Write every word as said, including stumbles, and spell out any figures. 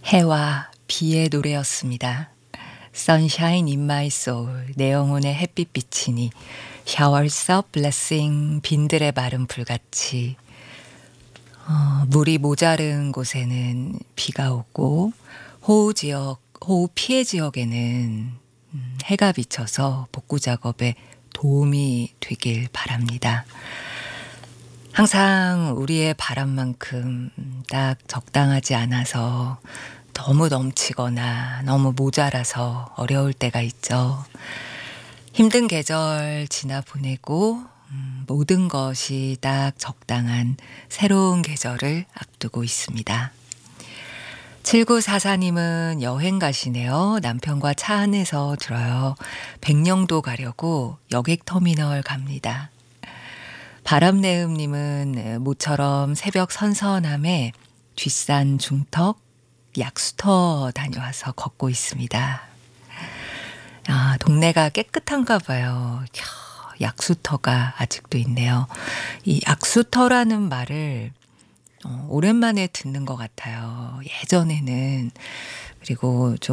해와 비의 노래였습니다. Sunshine in my soul, 내 영혼의 햇빛 비치니 Showers of blessing, 빈들의 마른 불같이. 어, 물이 모자른 곳에는 비가 오고 호우 지역, 호우 피해 지역에는 음, 해가 비쳐서 복구 작업에 도움이 되길 바랍니다. 항상 우리의 바람만큼 딱 적당하지 않아서 너무 넘치거나 너무 모자라서 어려울 때가 있죠. 힘든 계절 지나 보내고 음, 모든 것이 딱 적당한 새로운 계절을 앞두고 있습니다. 칠구사사님은 여행 가시네요. 남편과 차 안에서 들어요. 백령도 가려고 여객터미널 갑니다. 바람내음님은 모처럼 새벽 선선함에 뒷산 중턱 약수터 다녀와서 걷고 있습니다. 아, 동네가 깨끗한가 봐요. 이야, 약수터가 아직도 있네요. 이 약수터라는 말을 어, 오랜만에 듣는 것 같아요. 예전에는. 그리고 좀